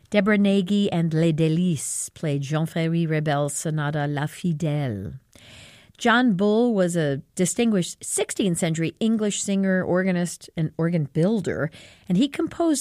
Deborah Nagy and Les Délices played Jean-Ferry Rebel's sonata La Fidèle. John Bull was a distinguished 16th century English singer, organist, and organ builder, and he composed